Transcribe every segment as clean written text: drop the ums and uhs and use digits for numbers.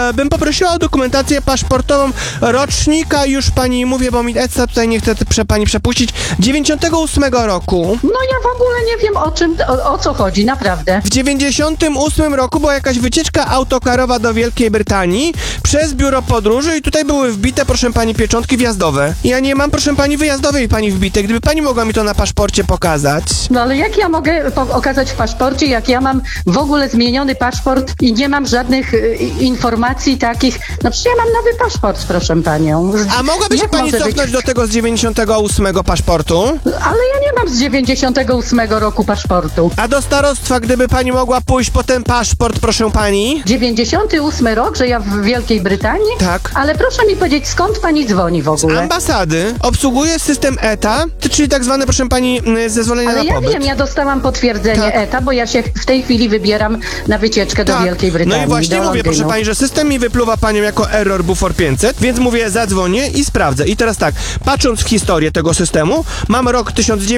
Bym poprosiła o dokumentację paszportową rocznika, już pani mówię, bo mi ECA tutaj nie chce pani przepuścić, 98 roku. No ja w ogóle nie wiem o co chodzi, naprawdę. W 98 roku była jakaś wycieczka autokarowa do Wielkiej Brytanii przez biuro podróży i tutaj były wbite, proszę pani, pieczątki wjazdowe. Ja nie mam, proszę pani, wyjazdowej pani wbite. Gdyby pani mogła mi to na paszporcie pokazać. No ale jak ja mogę okazać w paszporcie, jak ja mam w ogóle zmieniony paszport i nie mam żadnych informacji takich. No przecież ja mam nowy paszport, proszę panią. A mogłaby się pani cofnąć do tego z 98 paszportu? Ale ja nie mam z 98 roku paszportu. A do starostwa, gdyby pani mogła pójść po ten paszport, proszę pani? 98 rok, że ja w Wielkiej Brytanii? Tak. Ale proszę mi powiedzieć, skąd pani dzwoni w Z ogóle? ambasady. Obsługuje system ETA, czyli tak zwane, proszę pani, zezwolenie Ale na ja pobyt. wiem, ja dostałam potwierdzenie Tak. ETA, bo ja się w tej chwili wybieram na wycieczkę do Wielkiej Brytanii. No i właśnie do mówię, Londynu. proszę pani, że system mi wypluwa panią jako error Bufor 500, więc mówię, zadzwonię i sprawdzę. I teraz tak, patrząc w historię tego systemu, mam rok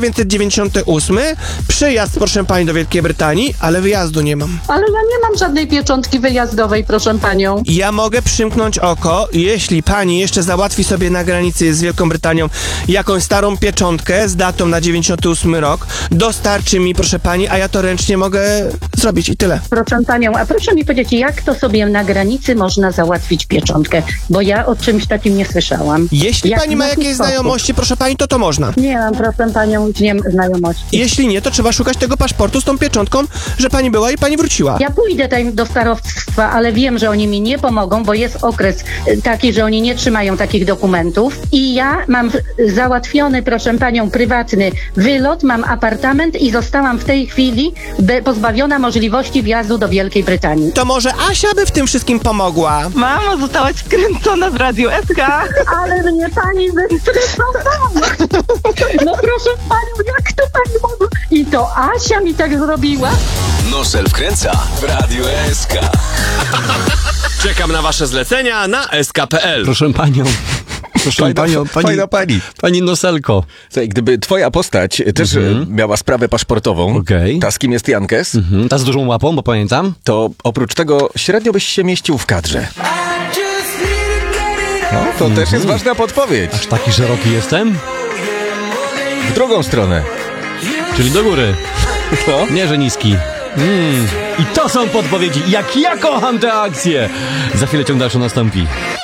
1998, przyjazd, proszę pani, do Wielkiej Brytanii, ale wyjazdu nie mam. Ale ja nie mam żadnej pieczątki wyjazdowej, proszę panią. Ja mogę przymknąć oko, jeśli pani jeszcze załatwi sobie na granicy z Wielką Brytanią jakąś starą pieczątkę z datą na 98 rok, dostarczy mi, proszę pani, a ja to ręcznie mogę zrobić i tyle. Proszę panią, a proszę mi powiedzieć, jak to sobie na granicy można załatwić pieczątkę? Bo ja o czymś takim nie słyszałam. Jeśli Jak, pani w ma jaki jakieś sposób? znajomości, proszę pani, to można. Nie mam, proszę panią, nie znajomości. Jeśli nie, to trzeba szukać tego paszportu z tą pieczątką, że pani była i pani wróciła. Ja pójdę tam do starostwa, ale wiem, że oni mi nie pomogą, bo jest okres taki, że oni nie trzymają takich dokumentów i ja mam załatwiony, proszę panią, prywatny wylot, mam apartament i zostałam w tej chwili pozbawiona możliwości wjazdu do Wielkiej Brytanii. To może Asia by w tym wszystkim pomogła? Mamo, zostałaś wkręcona w Radio SK. Ale mnie pani zestresowała. No proszę panią, jak to pani mogła? I to Asia mi tak zrobiła? Nosel wkręca w Radio SK. Czekam na wasze zlecenia na sk.pl. Proszę panią. Proszę panią, Fajna pani. pani Noselko. Słuchaj, gdyby twoja postać też miała sprawę paszportową, Okej. ta z kim jest Jankes, Ta z dużą łapą, bo pamiętam. to oprócz tego średnio byś się mieścił w kadrze. No, to też jest ważna podpowiedź. Aż taki szeroki jestem? W drugą stronę. Czyli do góry. No. Nie, że niski. I to są podpowiedzi. Jak ja kocham tę akcję! Za chwilę ciąg dalszy nastąpi.